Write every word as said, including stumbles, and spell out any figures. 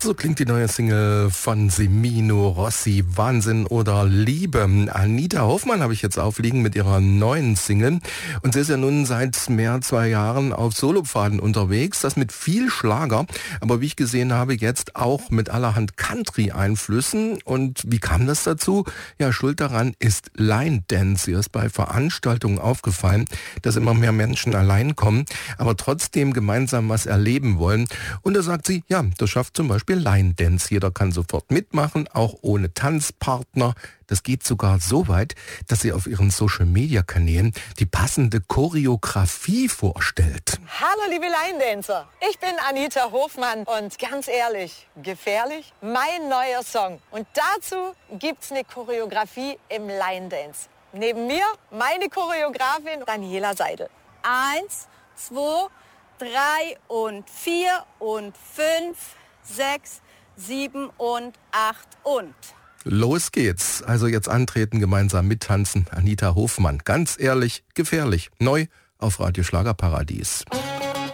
So klingt die neue Single von Semino Rossi, Wahnsinn oder Liebe. Anita Hoffmann habe ich jetzt aufliegen mit ihrer neuen Single. Und sie ist ja nun seit mehr als zwei Jahren auf Solopfaden unterwegs, das mit viel Schlager, aber wie ich gesehen habe, jetzt auch mit allerhand Country-Einflüssen. Und wie kam das dazu? Ja, schuld daran ist Line Dance. Ihr ist bei Veranstaltungen aufgefallen, dass immer mehr Menschen allein kommen, aber trotzdem gemeinsam was erleben wollen. Und da sagt sie, ja, das schafft zum Beispiel Line Dance. Jeder kann sofort mitmachen, auch ohne Tanzpartner. Das geht sogar so weit, dass sie auf ihren Social-Media-Kanälen die passende Choreografie vorstellt. Hallo liebe Line-Dancer, ich bin Anita Hofmann und ganz ehrlich, gefährlich? Mein neuer Song. Und dazu gibt's eine Choreografie im Line-Dance. Neben mir meine Choreografin Daniela Seidel. Eins, zwei, drei und vier und fünf, sechs, sieben und acht und... Los geht's. Also jetzt antreten, gemeinsam mittanzen. Anita Hofmann. Ganz ehrlich, gefährlich. Neu auf Radio Schlagerparadies.